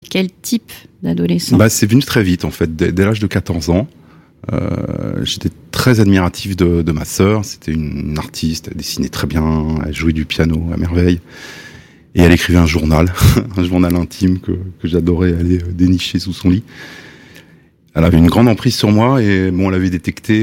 quel type d'adolescent ? C'est venu très vite, en fait, dès l'âge de 14 ans. J'étais très admiratif de ma sœur. C'était une artiste, elle dessinait très bien, elle jouait du piano à merveille. Et elle écrivait un journal, un journal intime que j'adorais aller dénicher sous son lit. Elle avait une grande emprise sur moi et elle avait détecté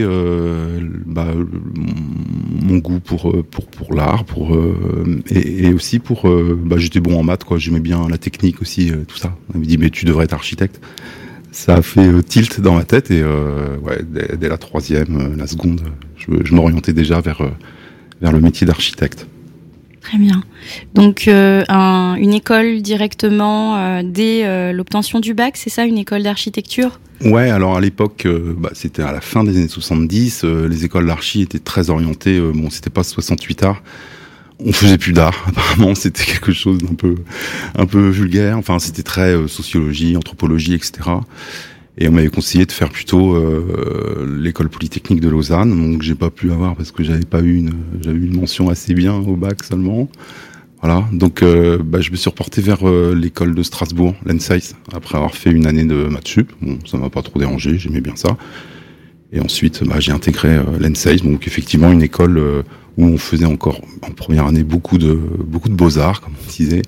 mon goût pour l'art, et aussi j'étais bon en maths, quoi. J'aimais bien la technique aussi, tout ça. Elle me dit mais tu devrais être architecte. Ça a fait tilt dans ma tête et dès la troisième, la seconde, je m'orientais déjà vers le métier d'architecte. Très bien. Donc une école directement dès l'obtention du bac, c'est ça, une école d'architecture ? Ouais, alors à l'époque, c'était à la fin des années 70, les écoles d'archi étaient très orientées, c'était pas 68 arts. On faisait plus d'art, apparemment, c'était quelque chose un peu vulgaire. Enfin, c'était très sociologie, anthropologie, etc. Et on m'avait conseillé de faire plutôt l'école polytechnique de Lausanne, donc j'ai pas pu avoir parce que j'avais eu une mention assez bien au bac seulement. Voilà, donc je me suis reporté vers l'école de Strasbourg, l'ENSEIS, après avoir fait une année de maths sup. Bon, ça m'a pas trop dérangé, j'aimais bien ça. Et ensuite, j'ai intégré l'ENSEIS, donc effectivement une école où on faisait encore en première année beaucoup de beaux-arts, comme on disait,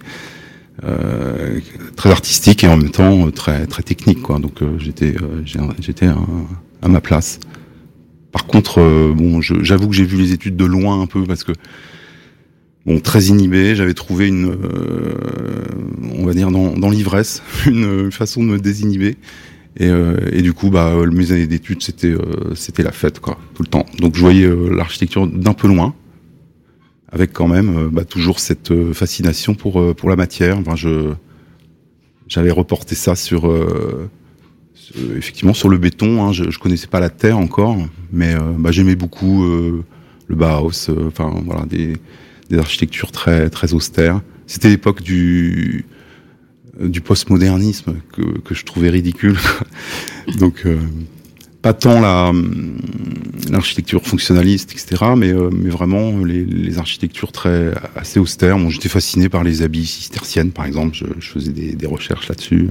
très artistique et en même temps très très technique, quoi. Donc j'étais à ma place. Par contre, j'avoue que j'ai vu les études de loin un peu parce que très inhibé, j'avais trouvé on va dire dans l'ivresse, une façon de me désinhiber. Et du coup, mes années d'études, c'était la fête, quoi, tout le temps. Donc je voyais l'architecture d'un peu loin, avec quand même toujours cette fascination pour la matière. Enfin, j'avais reporté ça effectivement sur le béton. Hein. Je connaissais pas la terre encore, mais j'aimais beaucoup le Bauhaus. Des architectures très très austères. C'était l'époque du postmodernisme que je trouvais ridicule. Donc pas tant l'architecture fonctionnaliste, etc., mais vraiment les architectures assez austères. Bon, j'étais fasciné par les abbayes cisterciennes, par exemple. Je faisais des recherches là-dessus.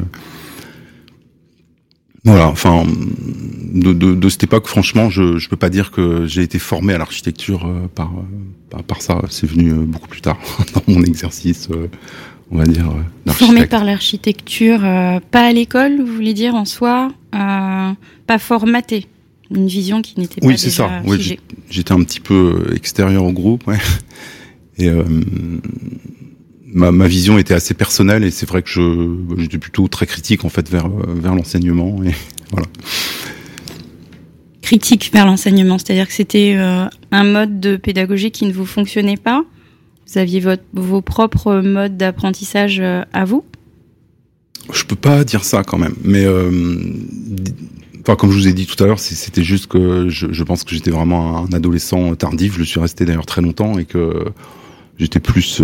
Voilà, enfin, de cette époque, franchement, je peux pas dire que j'ai été formé à l'architecture par ça. C'est venu beaucoup plus tard dans mon exercice, on va dire, d'architecte. Formé par l'architecture, pas à l'école, vous voulez dire, en soi, pas formaté, une vision qui n'était pas déjà figée. Oui, c'est ça. Oui, j'étais un petit peu extérieur au groupe, ouais. Et ma vision était assez personnelle et c'est vrai que j'étais plutôt très critique en fait vers l'enseignement et voilà. Critique vers l'enseignement, c'est-à-dire que c'était un mode de pédagogie qui ne vous fonctionnait pas ? Vous aviez vos propres modes d'apprentissage à vous ? Je peux pas dire ça quand même, mais comme je vous ai dit tout à l'heure, c'était juste que je pense que j'étais vraiment un adolescent tardif. Je le suis resté d'ailleurs très longtemps et que j'étais plus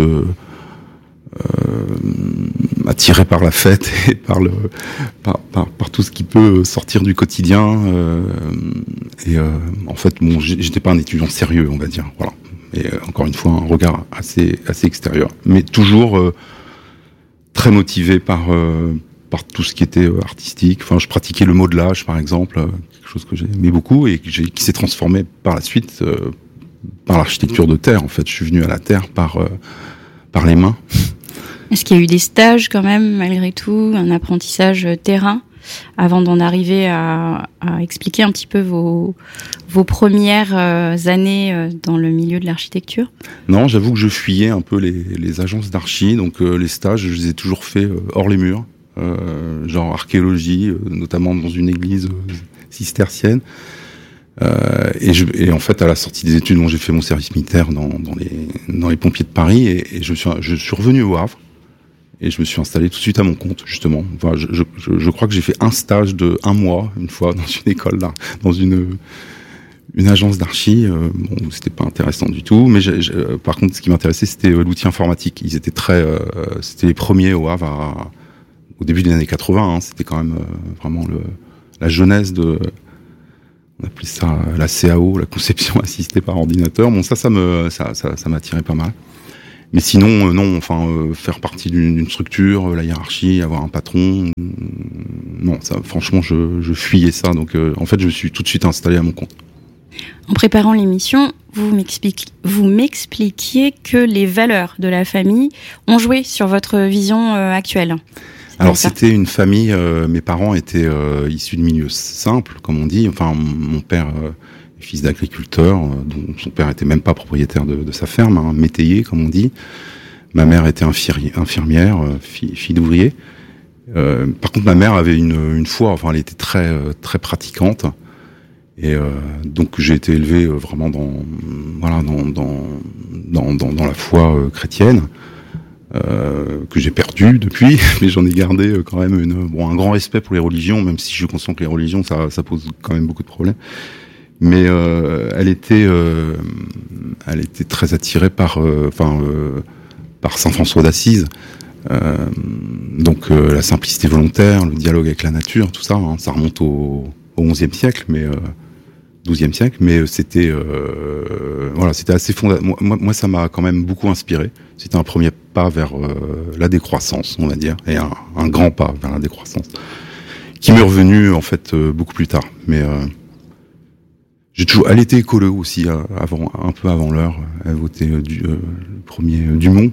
attiré par la fête et par tout ce qui peut sortir du quotidien. En fait, j'étais pas un étudiant sérieux, on va dire. Voilà. Et encore une fois, un regard assez extérieur, mais toujours très motivé par tout ce qui était artistique. Enfin, je pratiquais le modelage, par exemple, quelque chose que j'aimais beaucoup et qui s'est transformé par la suite par l'architecture de terre. En fait, je suis venu à la terre par les mains. Est-ce qu'il y a eu des stages quand même, malgré tout, un apprentissage terrain, avant d'en arriver à expliquer un petit peu vos premières années dans le milieu de l'architecture ? Non, j'avoue que je fuyais un peu les agences d'archi, donc les stages, je les ai toujours faits hors les murs, genre archéologie, notamment dans une église cistercienne. Et en fait, à la sortie des études, j'ai fait mon service militaire dans les pompiers de Paris et je suis revenu au Havre et je me suis installé tout de suite à mon compte, justement. Enfin, je crois que j'ai fait un stage de 1 mois, une fois, dans une école, dans une agence d'archi. C'était pas intéressant du tout, mais par contre, ce qui m'intéressait, c'était l'outil informatique. Ils étaient c'était les premiers au Havre au début des années 80. Hein, c'était quand même vraiment la jeunesse on appelait ça la CAO, la conception assistée par ordinateur. Bon, ça m'attirait pas mal. Mais sinon, non. Enfin, faire partie d'une structure, la hiérarchie, avoir un patron, non. Ça, franchement, je fuyais ça. Donc, en fait, je me suis tout de suite installé à mon compte. En préparant l'émission, vous m'expliquiez que les valeurs de la famille ont joué sur votre vision actuelle. Alors c'était une famille, mes parents étaient issus de milieux simples, comme on dit. Enfin, mon père est fils d'agriculteur, dont son père était même pas propriétaire de sa ferme, hein, métayer, comme on dit. Ma mère était infirmière, fille d'ouvrier. Par contre, ma mère avait une foi, enfin, elle était très pratiquante. Et donc j'ai été élevé vraiment dans la foi chrétienne que j'ai perdu depuis, mais j'en ai gardé quand même un grand respect pour les religions, même si je suis conscient que les religions ça pose quand même beaucoup de problèmes. Mais elle était très attirée par Saint François d'Assise. Donc la simplicité volontaire, le dialogue avec la nature, tout ça, hein, ça remonte au XIe siècle, mais XIIe siècle, mais c'était c'était assez fondateur. Moi, ça m'a quand même beaucoup inspiré. C'était un premier pas vers la décroissance, on va dire, et un grand pas vers la décroissance, qui m'est revenu en fait beaucoup plus tard. Mais elle était écolo aussi, un peu avant l'heure. Elle votait le premier Dumont.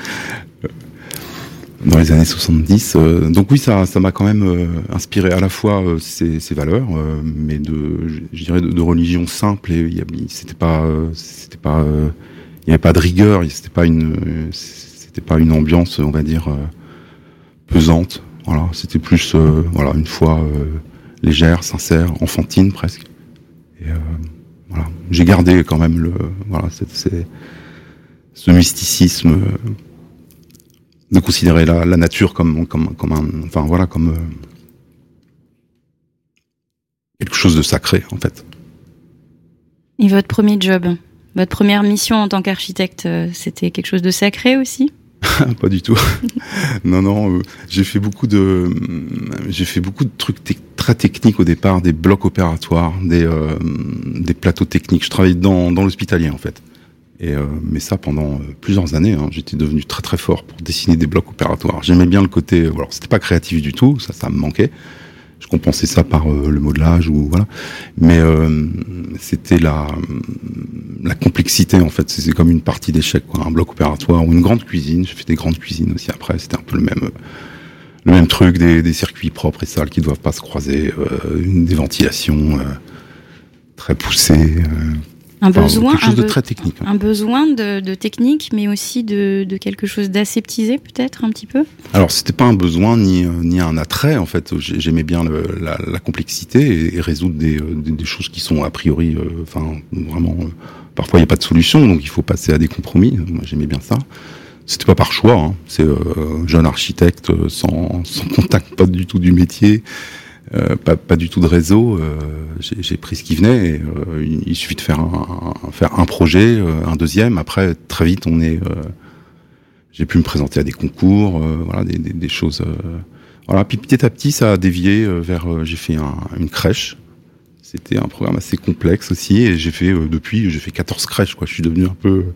Dans les années 70, donc oui, ça m'a quand même inspiré à la fois ces valeurs, mais je dirais de religion simple. Et il y avait pas de rigueur, c'était pas une ambiance, on va dire pesante. Voilà, c'était plus une foi légère, sincère, enfantine presque. Et voilà, j'ai gardé quand même ce mysticisme. De considérer la nature comme quelque chose de sacré, en fait. Et votre premier job, votre première mission en tant qu'architecte, c'était quelque chose de sacré aussi ? Pas du tout. Non, j'ai fait beaucoup de trucs très techniques au départ, des blocs opératoires, des plateaux techniques. Je travaillais dans l'hospitalier, en fait. Mais ça pendant plusieurs années, hein, j'étais devenu très très fort pour dessiner des blocs opératoires. J'aimais bien le côté, alors c'était pas créatif du tout, ça me manquait. Je compensais ça par le modelage ou voilà. Mais c'était la complexité en fait. C'est comme une partie d'échec, quoi. Un bloc opératoire ou une grande cuisine. J'ai fait des grandes cuisines aussi après. C'était un peu le même truc, des circuits propres et sales qui doivent pas se croiser, des ventilations très poussées. Quelque chose de très technique. Hein. Un besoin de technique, mais aussi de quelque chose d'aseptisé, peut-être, un petit peu ? Alors, c'était pas un besoin ni un attrait, en fait. J'aimais bien la complexité et résoudre des choses qui sont a priori, vraiment... parfois, il n'y a pas de solution, donc il faut passer à des compromis. Moi, j'aimais bien ça. C'était pas par choix, hein. C'est jeune architecte, sans contact, pas du tout du métier. Pas du tout de réseau. J'ai pris ce qui venait. Et, il suffit de faire un projet, un deuxième. Après, très vite, j'ai pu me présenter à des concours, des choses. Puis petit à petit, ça a dévié vers. J'ai fait une crèche. C'était un programme assez complexe aussi, et j'ai fait 14 crèches. Je suis devenu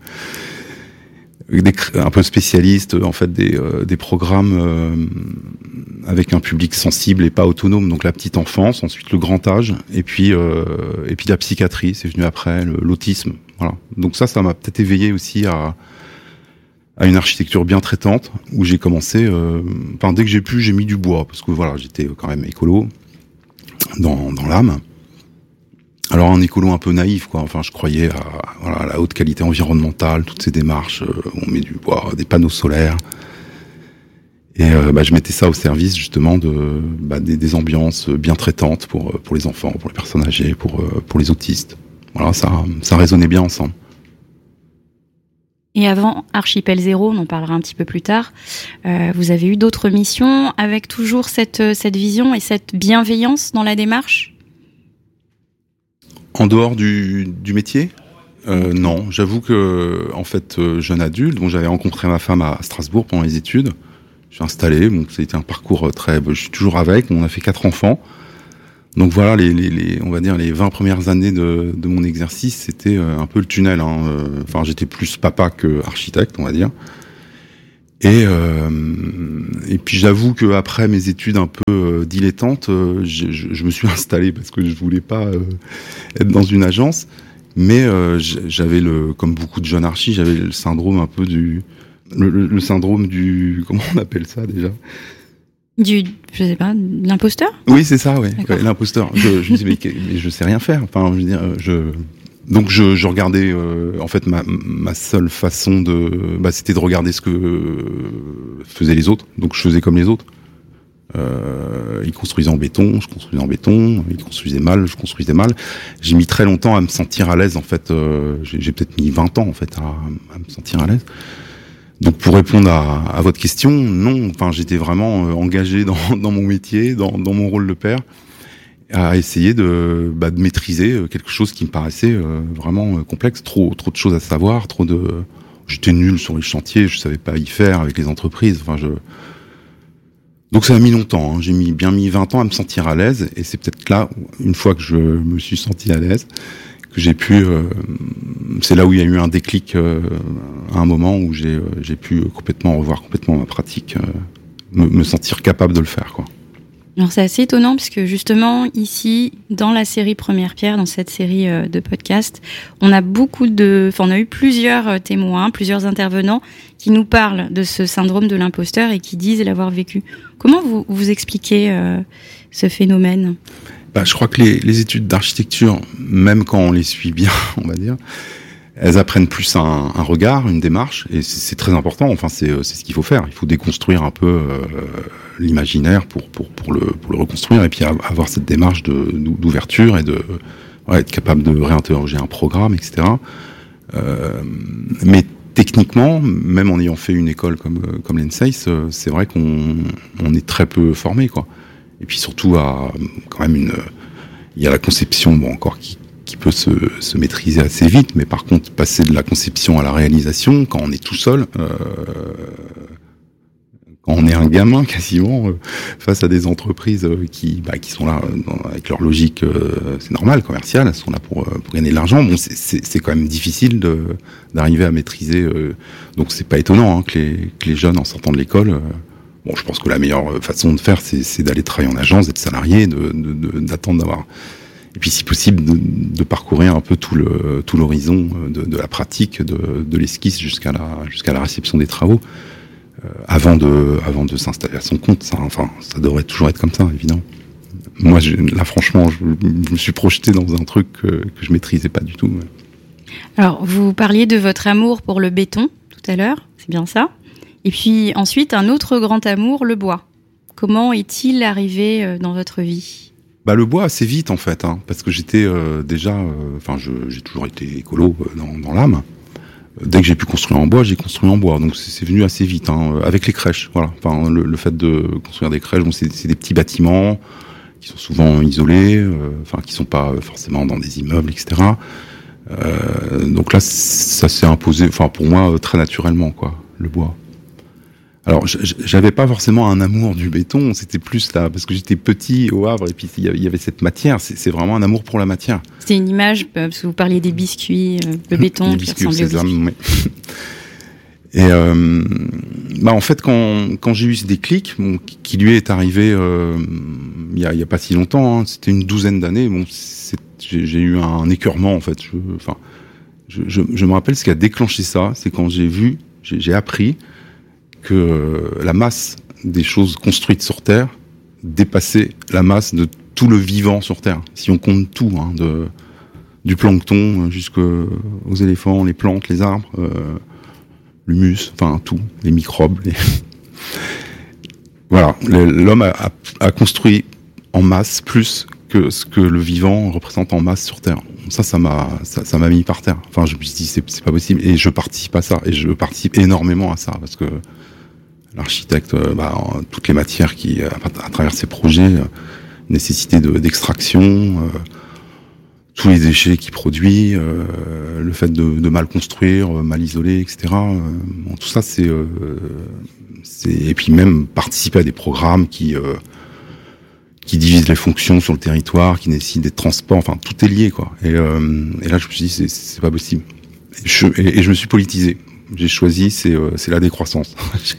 un peu spécialiste en fait des programmes avec un public sensible et pas autonome, donc la petite enfance, ensuite le grand âge et puis la psychiatrie, c'est venu après, l'autisme, voilà. Donc ça m'a peut-être éveillé aussi à une architecture bien traitante où j'ai commencé dès que j'ai pu, j'ai mis du bois parce que voilà, j'étais quand même écolo dans l'âme. Alors un écolo un peu naïf, quoi. Enfin, je croyais à la haute qualité environnementale, toutes ces démarches. On met du bois, des panneaux solaires, et je mettais ça au service justement des ambiances bien traitantes pour les enfants, pour les personnes âgées, pour les autistes. Voilà, ça résonnait bien ensemble. Et avant Archipel Zéro, on en parlera un petit peu plus tard, vous avez eu d'autres missions avec toujours cette vision et cette bienveillance dans la démarche ? En dehors du métier, non. J'avoue que, en fait, jeune adulte, donc j'avais rencontré ma femme à Strasbourg pendant les études. Je suis installé, donc ça a été un parcours je suis toujours avec. On a fait 4 enfants. Donc voilà, on va dire les 20 premières années de mon exercice, c'était un peu le tunnel. Enfin, j'étais plus papa que architecte, on va dire. Et puis j'avoue que après mes études un peu dilettantes, je me suis installé parce que je voulais pas être dans une agence. Mais j'avais comme beaucoup de jeunes archis, j'avais le syndrome un peu le syndrome du, comment on appelle ça déjà? Je sais pas, l'imposteur? Oui, c'est ça, ouais, l'imposteur. Je me disais, mais je sais rien faire. Enfin, je veux dire, donc je regardais, en fait, ma seule façon c'était de regarder ce que faisaient les autres. Donc je faisais comme les autres. Ils construisaient en béton, je construisais en béton. Ils construisaient mal, je construisais mal. J'ai mis très longtemps à me sentir à l'aise, en fait. J'ai peut-être mis 20 ans, en fait, à me sentir à l'aise. Donc pour répondre à votre question, non. Enfin, j'étais vraiment engagé dans mon métier, dans mon rôle de père, à essayer de maîtriser quelque chose qui me paraissait vraiment complexe. Trop de choses à savoir, j'étais nul sur les chantiers, je savais pas y faire avec les entreprises. Enfin, donc ça a mis longtemps. Hein. J'ai bien mis 20 ans à me sentir à l'aise, et c'est peut-être là, une fois que je me suis senti à l'aise, que j'ai pu. C'est là où il y a eu un déclic à un moment où j'ai pu revoir complètement ma pratique, me sentir capable de le faire, quoi. Alors c'est assez étonnant puisque justement ici dans la série Première Pierre, dans cette série de podcasts, on a eu plusieurs témoins, plusieurs intervenants qui nous parlent de ce syndrome de l'imposteur et qui disent l'avoir vécu. Comment vous expliquez ce phénomène? Je crois que les études d'architecture, même quand on les suit bien, on va dire, elles apprennent plus un regard, une démarche, et c'est très important. Enfin, c'est ce qu'il faut faire. Il faut déconstruire un peu l'imaginaire pour le reconstruire, et puis avoir cette démarche d'ouverture et être capable de réinterroger un programme, etc. Mais techniquement, même en ayant fait une école comme l'ENSACE, c'est vrai qu'on est très peu formé, quoi. Et puis surtout, il y a la conception, encore qui peut se maîtriser assez vite, mais par contre, passer de la conception à la réalisation, quand on est tout seul, quand on est un gamin quasiment, face à des entreprises qui sont là avec leur logique, c'est normal, commerciale, elles sont là pour gagner de l'argent. Bon, c'est quand même difficile d'arriver à maîtriser. Donc c'est pas étonnant que les jeunes, en sortant de l'école, je pense que la meilleure façon de faire, c'est d'aller travailler en agence, d'être salarié, d'attendre d'avoir, et puis si possible de parcourir un peu tout l'horizon de la pratique, de l'esquisse jusqu'à la réception des travaux, avant de s'installer à son compte. Ça devrait toujours être comme ça, évidemment. Moi, là, franchement, je me suis projeté dans un truc que je maîtrisais pas du tout. Alors, vous parliez de votre amour pour le béton tout à l'heure, c'est bien ça? Et puis ensuite, un autre grand amour, le bois. Comment est-il arrivé dans votre vie? Le bois assez vite, en fait, parce que j'étais déjà... j'ai toujours été écolo dans l'âme. Dès que j'ai pu construire en bois, j'ai construit en bois. Donc c'est venu assez vite, avec les crèches. Voilà. Enfin, le fait de construire des crèches, c'est des petits bâtiments qui sont souvent isolés, qui sont pas forcément dans des immeubles, etc. Donc là, ça s'est imposé, pour moi, très naturellement, quoi, le bois. Alors, j'avais pas forcément un amour du béton, c'était plus là, parce que j'étais petit au Havre, et puis il y avait cette matière, c'est vraiment un amour pour la matière. C'était une image, parce que vous parliez des biscuits, le béton les qui biscuits ressemblait aux biscuits. Oui. Et en fait, quand j'ai eu ce déclic, qui lui est arrivé il y a pas si longtemps, c'était une douzaine d'années, j'ai eu un écœurement, en fait. Je me rappelle ce qui a déclenché ça, c'est quand j'ai appris que la masse des choses construites sur Terre dépassait la masse de tout le vivant sur Terre. Si on compte tout, du plancton jusqu'aux éléphants, les plantes, les arbres, l'humus, tout, les microbes. Voilà, l'homme a construit en masse plus que ce que le vivant représente en masse sur Terre. Ça m'a mis par terre. Enfin, je me suis dit, c'est pas possible. Et je participe à ça. Et je participe énormément à ça. Parce que l'architecte, toutes les matières qui, à travers ses projets, nécessité d'extraction, tous les déchets qu'il produit, le fait de mal construire, mal isoler, etc. Tout ça, et puis même participer à des programmes qui qui divise les fonctions sur le territoire, qui nécessite des transports, enfin tout est lié quoi. Et là je me suis dit c'est pas possible. Et je me suis politisé. J'ai choisi c'est la décroissance.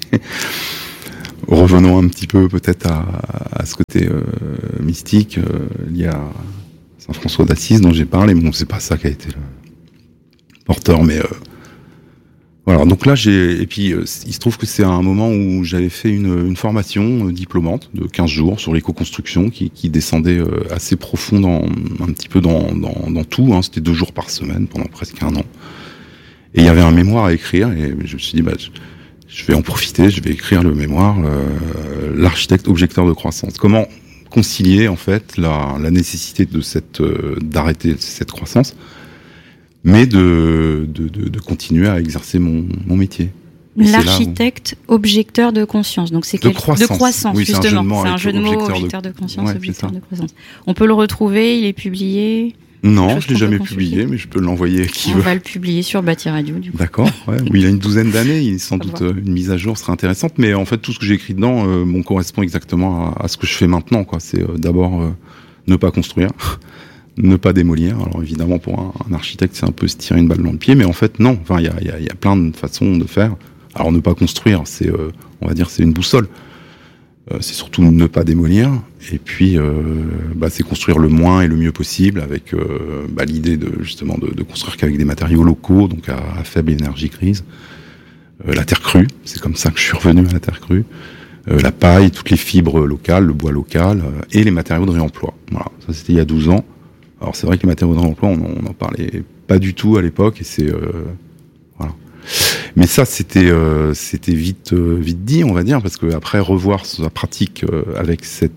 Revenons un petit peu peut-être à ce côté mystique lié à Saint François d'Assise dont j'ai parlé. Bon, c'est pas ça qui a été le porteur, mais voilà. Donc là, et puis il se trouve que c'est un moment où j'avais fait une formation diplômante de 15 jours sur l'éco-construction qui descendait assez profond un petit peu dans tout. Hein. C'était 2 jours par semaine pendant presque 1 an. Et il y avait un mémoire à écrire et je me suis dit, je vais en profiter, je vais écrire le mémoire, l'architecte objecteur de croissance. Comment concilier en fait la nécessité de d'arrêter cette croissance, mais de continuer à exercer mon métier. L'architecte objecteur de conscience. Donc c'est de croissance. Oui, justement. C'est un jeu de mots, objecteur de conscience, objecteur de croissance. On peut le retrouver, il est publié. Non, je l'ai jamais publié, mais je peux l'envoyer à qui veut. On va le publier sur Bâti Radio, du coup. D'accord, ouais. Oui, il a une 12aine d'années, il sans doute une mise à jour serait intéressante, mais en fait tout ce que j'ai écrit dedans correspond exactement à ce que je fais maintenant, quoi. C'est d'abord ne pas construire, ne pas démolir. Alors évidemment pour un architecte c'est un peu se tirer une balle dans le pied, mais en fait non. Enfin il y a plein de façons de faire. Alors ne pas construire, c'est on va dire c'est une boussole. C'est surtout ne pas démolir, et puis c'est construire le moins et le mieux possible avec l'idée de justement de construire qu'avec des matériaux locaux, donc à faible énergie grise. La terre crue, c'est comme ça que je suis revenu à la terre crue. La paille, toutes les fibres locales, le bois local et les matériaux de réemploi. Voilà, ça c'était il y a 12 ans. Alors c'est vrai que les matériaux de réemploi, on en parlait pas du tout à l'époque, et c'est voilà. Mais ça, c'était vite dit, on va dire, parce que après revoir sa pratique avec ces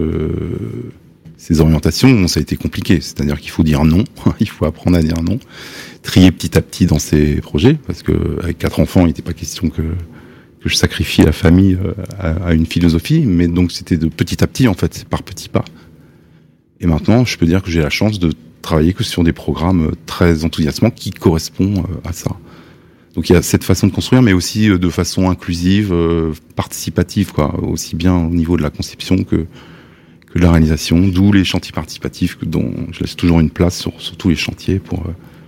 orientations, ça a été compliqué. C'est-à-dire qu'il faut dire non, il faut apprendre à dire non, trier petit à petit dans ses projets, parce que avec 4 enfants, il n'était pas question que je sacrifie la famille à une philosophie, mais donc c'était de petit à petit, en fait, c'est par petits pas. Et maintenant, je peux dire que j'ai la chance de travailler que sur des programmes très enthousiasmants qui correspondent à ça. Donc il y a cette façon de construire, mais aussi de façon inclusive, participative, quoi, aussi bien au niveau de la conception que de la réalisation, d'où les chantiers participatifs dont je laisse toujours une place sur tous les chantiers pour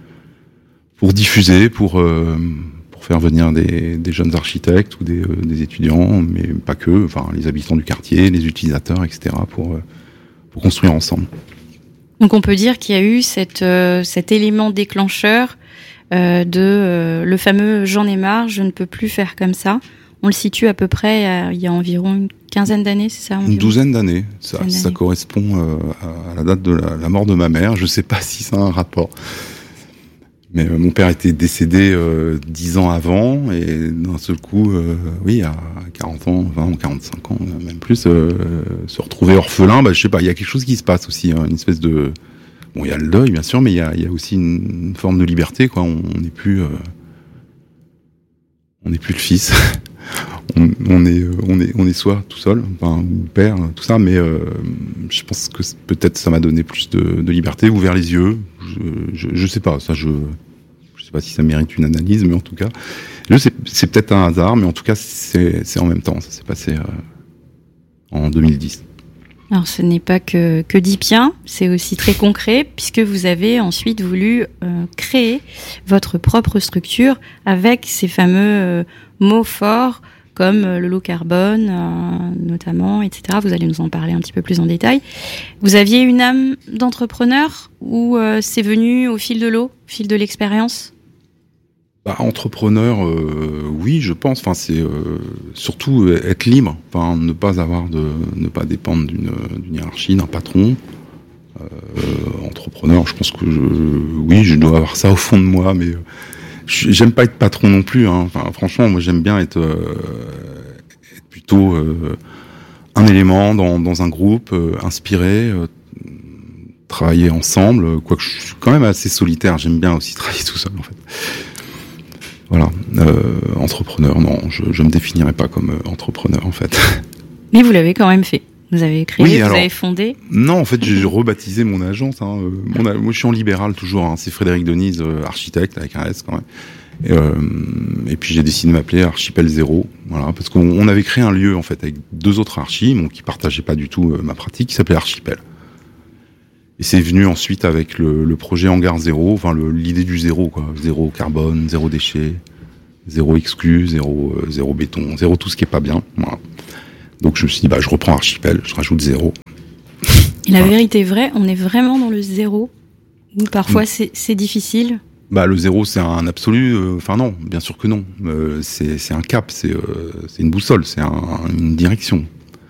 diffuser, pour faire venir des jeunes architectes ou des étudiants, mais pas que, enfin les habitants du quartier, les utilisateurs, etc., pour construire ensemble. Donc on peut dire qu'il y a eu cet élément déclencheur le fameux j'en ai marre, je ne peux plus faire comme ça. On le situe à peu près il y a environ une quinzaine d'années, c'est ça? Une douzaine d'années. Ça correspond à la date de la mort de ma mère. Je sais pas si ça a un rapport. Mais mon père était décédé 10 ans avant, et d'un seul coup, à 40 ans, 20 ou 45 ans, même plus, se retrouver orphelin, je sais pas, il y a quelque chose qui se passe aussi, hein, une espèce de... Bon, il y a le deuil, bien sûr, mais il y a aussi une forme de liberté, quoi. On n'est plus le fils. on est soi, tout seul, ou père, tout ça. Mais je pense que peut-être ça m'a donné plus de liberté, ouvert les yeux. Je sais pas, ça, je sais pas si ça mérite une analyse, mais en tout cas, c'est peut-être un hasard, mais en tout cas, c'est en même temps. Ça s'est passé en 2010. Alors ce n'est pas que dit bien, c'est aussi très concret, puisque vous avez ensuite voulu créer votre propre structure avec ces fameux mots forts comme le low carbone notamment, etc. Vous allez nous en parler un petit peu plus en détail. Vous aviez une âme d'entrepreneur ou c'est venu au fil de l'eau, au fil de l'expérience? Entrepreneur, oui, je pense. Enfin, c'est surtout être libre. Enfin, ne pas dépendre d'une hiérarchie, d'un patron. Entrepreneur, je pense que je dois avoir ça au fond de moi, mais j'aime pas être patron non plus. Hein. Enfin, franchement, moi, j'aime bien être plutôt un élément dans un groupe, inspiré. Travailler ensemble, quoique je suis quand même assez solitaire. J'aime bien aussi travailler tout seul, en fait. Voilà, entrepreneur, non, je me définirais pas comme entrepreneur en fait. Mais vous l'avez quand même fait. Vous avez créé, vous avez fondé. Non, en fait, j'ai rebaptisé mon agence. Moi, je suis en libéral toujours. Hein, c'est Frédéric Denise, architecte avec un S quand même. Et puis j'ai décidé de m'appeler Archipel Zéro, voilà, parce qu'on avait créé un lieu en fait avec 2 autres archis, donc qui partageaient pas du tout ma pratique, qui s'appelait Archipel. Et c'est venu ensuite avec le projet Hangar Zéro, enfin l'idée du zéro, quoi, zéro carbone, zéro déchet, zéro exclu, zéro béton, zéro tout ce qui est pas bien. Voilà. Donc je me suis dit je reprends Archipel, je rajoute zéro. Et la vérité vraie, on est vraiment dans le zéro, ou parfois c'est difficile. Le zéro, c'est un absolu. Enfin non, bien sûr que non. C'est un cap, c'est une boussole, c'est une direction.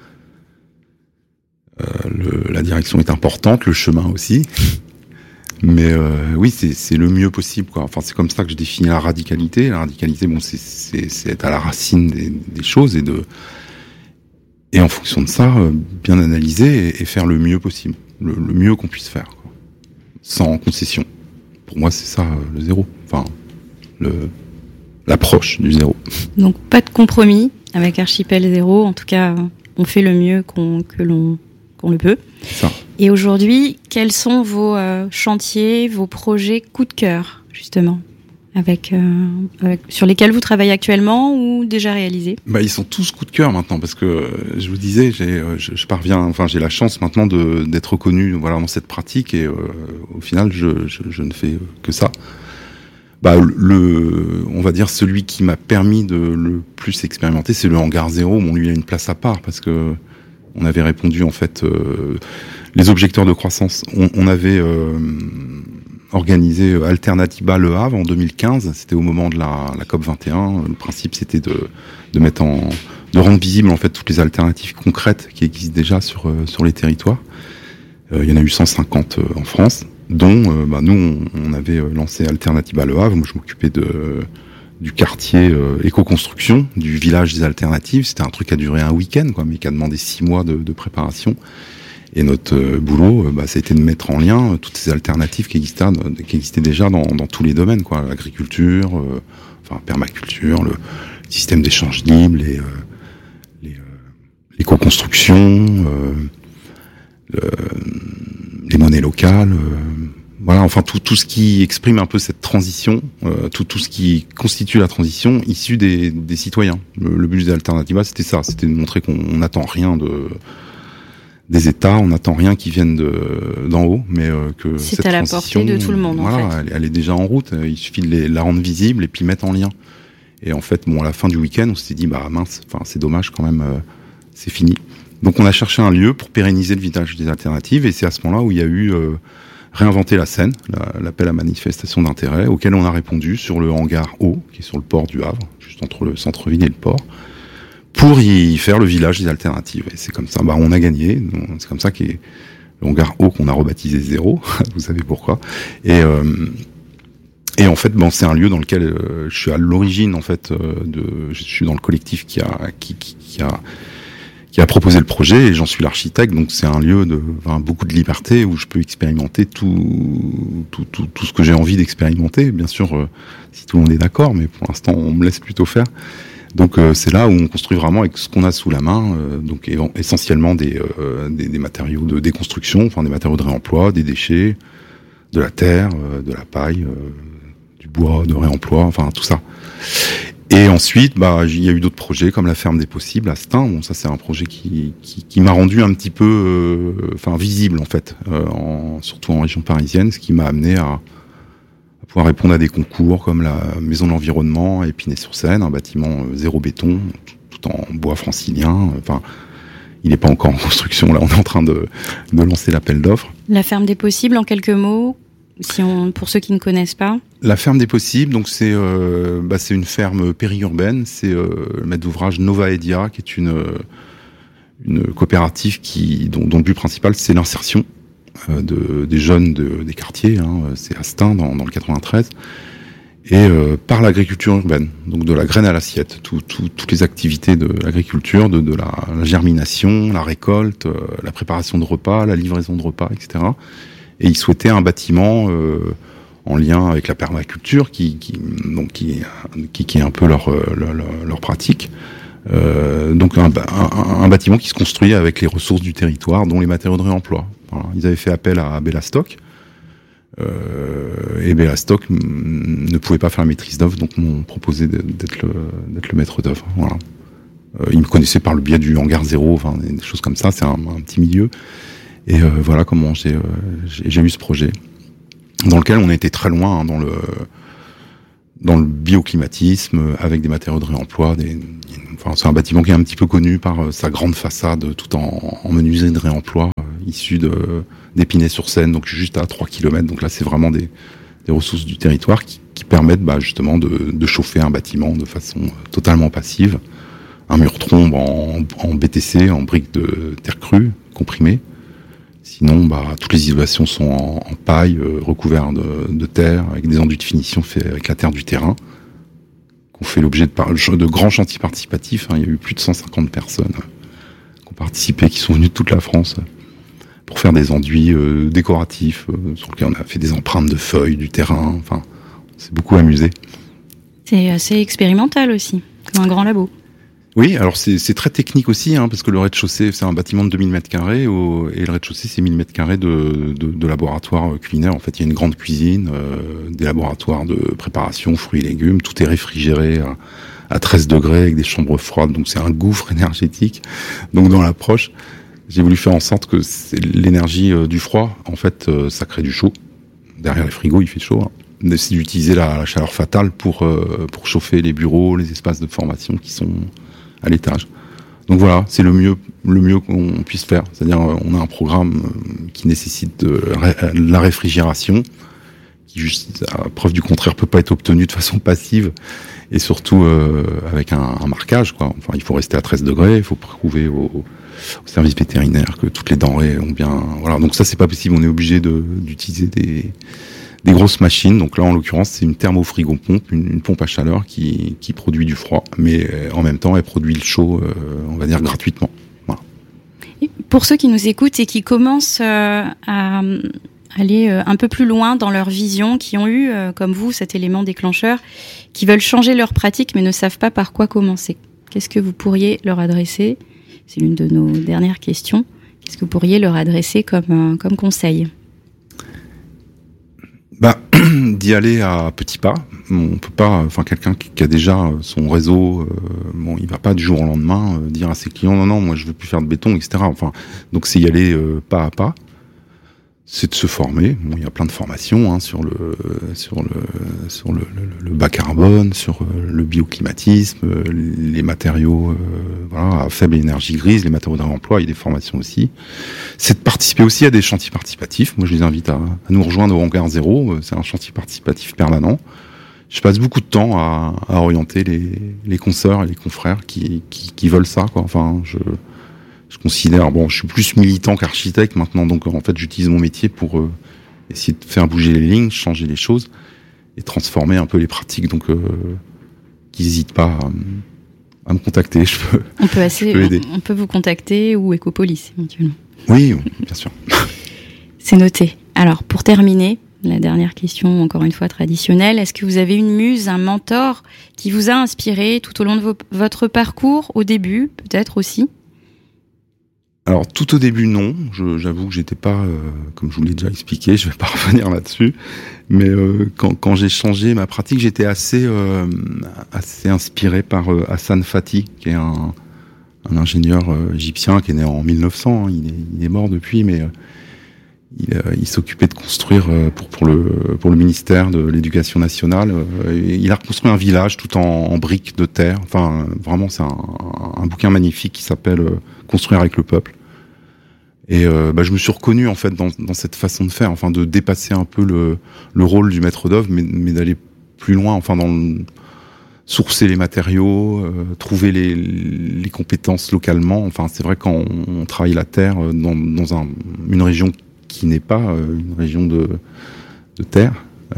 La direction est importante, le chemin aussi. Mais oui, c'est le mieux possible, quoi. Enfin, c'est comme ça que je définis la radicalité. La radicalité, c'est être à la racine des choses et en fonction de ça, bien analyser et faire le mieux possible, le mieux qu'on puisse faire, quoi. Sans concession. Pour moi, c'est ça le zéro. Enfin, l'approche du zéro. Donc pas de compromis avec Archipel Zéro. En tout cas, on fait le mieux qu'on le peut. Ça. Et aujourd'hui, quels sont vos chantiers, vos projets coup de cœur, justement, sur lesquels vous travaillez actuellement ou déjà réalisés? Ils sont tous coup de cœur maintenant, parce que je vous disais, j'ai la chance maintenant d'être reconnu, voilà, dans cette pratique, et au final, je ne fais que ça. On va dire celui qui m'a permis de le plus expérimenter, c'est le Hangar Zéro. Bon, lui, il a une place à part, parce que on avait répondu, en fait, les objecteurs de croissance. On avait organisé Alternatiba Le Havre en 2015. C'était au moment de la COP 21. Le principe, c'était de rendre visible, en fait, toutes les alternatives concrètes qui existent déjà sur les territoires. Il y en a eu 150 en France, dont nous, on avait lancé Alternatiba Le Havre. Moi, je m'occupais du quartier éco-construction, du village des alternatives. C'était un truc qui a duré un week-end, quoi, mais qui a demandé 6 mois de préparation. Et notre boulot, ça a été de mettre en lien toutes ces alternatives qui existaient déjà dans tous les domaines, quoi. L'agriculture, permaculture, le système d'échange libre, l'éco-construction, les monnaies locales, voilà, enfin tout ce qui exprime un peu cette transition, tout ce qui constitue la transition issue des citoyens. Le but des Alternatiba, c'était ça, c'était de montrer qu'on n'attend rien des États, on n'attend rien qui vienne d'en haut, mais que c'est cette à la transition, portée de tout le monde, voilà, en fait. elle est déjà en route. Il suffit de la rendre visible et puis mettre en lien. Et en fait, à la fin du week-end, on s'est dit mince, c'est dommage quand même, c'est fini. Donc on a cherché un lieu pour pérenniser le village des alternatives, et c'est à ce moment-là où il y a eu réinventer la scène, l'appel à manifestation d'intérêt, auquel on a répondu sur le hangar haut, qui est sur le port du Havre, juste entre le centre-ville et le port, pour y faire le village des alternatives. Et c'est comme ça, on a gagné. C'est comme ça qu'est le hangar haut qu'on a rebaptisé Zéro. Vous savez pourquoi. Et en fait, c'est un lieu dans lequel je suis à l'origine, en fait, je suis dans le collectif qui a proposé le projet, et j'en suis l'architecte. Donc c'est un lieu de beaucoup de liberté où je peux expérimenter tout ce que j'ai envie d'expérimenter. Bien sûr, si tout le monde est d'accord, mais pour l'instant, on me laisse plutôt faire. Donc c'est là où on construit vraiment avec ce qu'on a sous la main, donc essentiellement des matériaux de déconstruction, des matériaux de réemploi, des déchets, de la terre, de la paille, du bois de réemploi, tout ça. Et ensuite, il y a eu d'autres projets comme la ferme des possibles à Stein. Bon, ça c'est un projet qui m'a rendu un petit peu, visible en fait, surtout en région parisienne, ce qui m'a amené à pouvoir répondre à des concours comme la Maison de l'Environnement à Épinay-sur-Seine, un bâtiment zéro béton, tout en bois francilien. Il n'est pas encore en construction, là on est en train de lancer l'appel d'offres. La ferme des possibles, en quelques mots, pour ceux qui ne connaissent pas. La ferme des possibles, donc c'est une ferme périurbaine, c'est le maître d'ouvrage Nova Edia, qui est une coopérative dont le but principal c'est l'insertion des jeunes des quartiers, c'est à Stein dans le 93, et par l'agriculture urbaine, donc de la graine à l'assiette, toutes les activités de l'agriculture, de la germination, la récolte, la préparation de repas, la livraison de repas, etc. Et ils souhaitaient un bâtiment en lien avec la permaculture, qui est un peu leur pratique. Donc un bâtiment qui se construit avec les ressources du territoire, dont les matériaux de réemploi. Voilà. Ils avaient fait appel à Bellastock, Et Bellestock ne pouvait pas faire la maîtrise d'œuvre, donc m'ont proposé d'être le maître d'œuvre. Voilà. Ils me connaissaient par le biais du Hangar Zéro, enfin des choses comme ça. C'est un petit milieu. Et voilà comment j'ai eu ce projet, dans lequel on a été très loin dans le bioclimatisme, avec des matériaux de réemploi. C'est un bâtiment qui est un petit peu connu par sa grande façade, tout en menuiserie de réemploi, issue d'Épinay-sur-Seine, donc juste à 3 km. Donc là, c'est vraiment des ressources du territoire qui permettent justement de chauffer un bâtiment de façon totalement passive. Un mur trombe en BTC, en briques de terre crue, comprimées. Sinon, toutes les isolations sont en paille, recouvertes de terre, avec des enduits de finition faits avec la terre du terrain, qu'on fait l'objet de grands chantiers participatifs. Il y a eu plus de 150 personnes qui ont participé, qui sont venues de toute la France pour faire des enduits décoratifs, sur lesquels on a fait des empreintes de feuilles, du terrain. Enfin, c'est beaucoup amusé. C'est assez expérimental aussi, comme un grand labo. Oui, alors c'est très technique aussi, parce que le rez-de-chaussée, c'est un bâtiment de 2000 m2, et le rez-de-chaussée, c'est 1000 m2 de laboratoire culinaire. En fait, il y a une grande cuisine, des laboratoires de préparation, fruits et légumes, tout est réfrigéré à 13 degrés avec des chambres froides, donc c'est un gouffre énergétique. Donc dans l'approche, j'ai voulu faire en sorte que l'énergie du froid, en fait, ça crée du chaud. Derrière les frigos, il fait chaud. C'est d'utiliser la chaleur fatale pour chauffer les bureaux, les espaces de formation qui sont à l'étage. Donc voilà, c'est le mieux qu'on puisse faire. C'est-à-dire, on a un programme qui nécessite de la réfrigération, qui, juste à preuve du contraire, peut pas être obtenu de façon passive, et surtout avec un marquage, quoi. Enfin, il faut rester à 13 degrés, il faut prouver au service vétérinaire que toutes les denrées ont bien... Voilà, donc ça, c'est pas possible. On est obligé d'utiliser des grosses machines. Donc là, en l'occurrence, c'est une thermofrigo-pompe, une pompe à chaleur qui produit du froid, mais en même temps, elle produit le chaud, on va dire, gratuitement. Voilà. Et pour ceux qui nous écoutent et qui commencent à aller un peu plus loin dans leur vision, qui ont eu, comme vous, cet élément déclencheur, qui veulent changer leur pratique mais ne savent pas par quoi commencer, qu'est-ce que vous pourriez leur adresser ? C'est l'une de nos dernières questions. Qu'est-ce que vous pourriez leur adresser comme conseil ? D'y aller à petits pas. On peut pas, quelqu'un qui a déjà son réseau, il va pas du jour au lendemain dire à ses clients non, moi je veux plus faire de béton, etc. Donc c'est y aller pas à pas. C'est de se former. Il y a plein de formations sur le bas carbone, sur le bioclimatisme, les matériaux à faible énergie grise, les matériaux de réemploi. Il y a des formations aussi. C'est de participer aussi à des chantiers participatifs. Moi, je les invite à nous rejoindre au Hangar Zéro. C'est un chantier participatif permanent. Je passe beaucoup de temps à orienter les consoeurs et les confrères qui veulent ça, quoi. Je considère, je suis plus militant qu'architecte maintenant, donc en fait j'utilise mon métier pour essayer de faire bouger les lignes, changer les choses et transformer un peu les pratiques. Donc qu'ils n'hésitent pas à me contacter, je peux aider. On peut vous contacter ou Ecopolis éventuellement. Oui, bien sûr. C'est noté. Alors pour terminer, la dernière question, encore une fois traditionnelle, est-ce que vous avez une muse, un mentor qui vous a inspiré tout au long de votre parcours, au début peut-être aussi ? Alors tout au début non, j'avoue que j'étais pas, comme je vous l'ai déjà expliqué, je vais pas revenir là-dessus, mais quand j'ai changé ma pratique, j'étais assez inspiré par Hassan Fatih, qui est un ingénieur égyptien qui est né en 1900, il est mort depuis, mais il s'occupait de construire pour le ministère de l'Éducation nationale. Il a reconstruit un village tout en briques de terre. Enfin, vraiment, c'est un bouquin magnifique qui s'appelle Construire avec le peuple. Et je me suis reconnu en fait dans cette façon de faire, de dépasser un peu le rôle du maître d'œuvre, mais d'aller plus loin, sourcer les matériaux, trouver les compétences localement. C'est vrai quand on travaille la terre dans une région qui n'est pas une région de terre,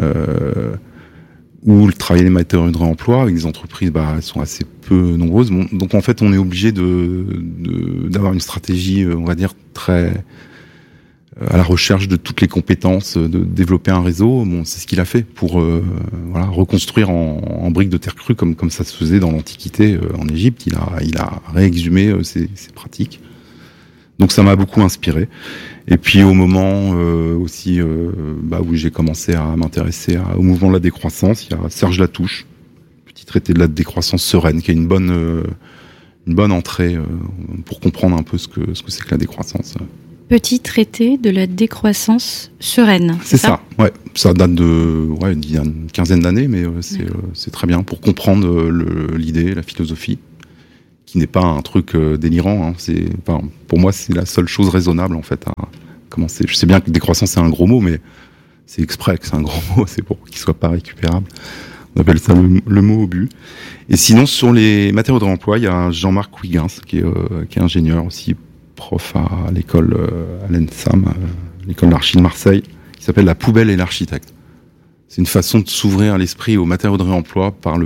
où travailler les matériaux de réemploi avec des entreprises, elles sont assez peu nombreuses. Donc en fait, on est obligé d'avoir une stratégie, on va dire, très à la recherche de toutes les compétences, de développer un réseau. C'est ce qu'il a fait pour reconstruire en briques de terre crue comme ça se faisait dans l'Antiquité en Égypte. Il a réexhumé ces pratiques. Donc ça m'a beaucoup inspiré. Et puis au moment aussi où j'ai commencé à m'intéresser au mouvement de la décroissance, il y a Serge Latouche, petit traité de la décroissance sereine, qui est une bonne entrée pour comprendre un peu ce que c'est que la décroissance. Petit traité de la décroissance sereine. C'est ça. Ouais, ça date d'il y a une quinzaine d'années, mais c'est très bien pour comprendre l'idée, la philosophie, qui n'est pas un truc délirant. Pour moi, c'est la seule chose raisonnable en fait à commencer. Je sais bien que décroissance c'est un gros mot, mais c'est exprès que c'est un gros mot, c'est pour qu'il soit pas récupérable. On appelle ça le mot au but. Et sinon, sur les matériaux de réemploi, il y a Jean-Marc Huygens, qui est ingénieur aussi, prof à l'école, à l'ENSAM, l'école d'archi de Marseille, qui s'appelle La poubelle et l'architecte. C'est une façon de s'ouvrir l'esprit aux matériaux de réemploi par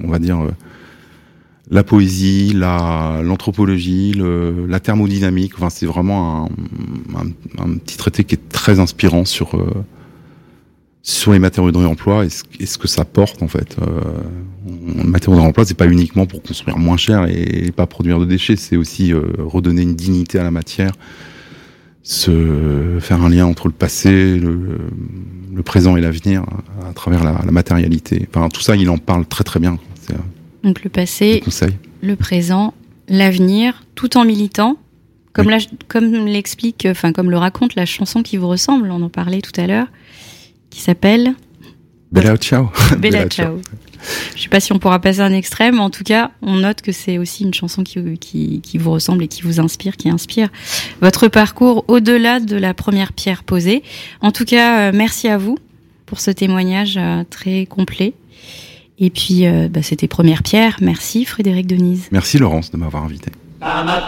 la poésie, l'anthropologie, la thermodynamique. Enfin, c'est vraiment un petit traité qui est très inspirant sur les matériaux de réemploi et ce que ça porte en fait. Les matériaux de réemploi, c'est pas uniquement pour construire moins cher et pas produire de déchets, c'est aussi redonner une dignité à la matière, faire un lien entre le passé, le présent et l'avenir à travers la matérialité. Enfin, tout ça, il en parle très très bien. Donc le passé, le présent, l'avenir, tout en militant, comme l'explique, comme le raconte la chanson qui vous ressemble, on en parlait tout à l'heure, qui s'appelle Bella Ciao. Bella Ciao. Je sais pas si on pourra passer un extrait, mais en tout cas, on note que c'est aussi une chanson qui vous ressemble et qui vous inspire, qui inspire votre parcours au-delà de la première pierre posée. En tout cas, merci à vous pour ce témoignage très complet. Et puis, c'était Première Pierre. Merci Frédéric Denise. Merci Laurence de m'avoir invité.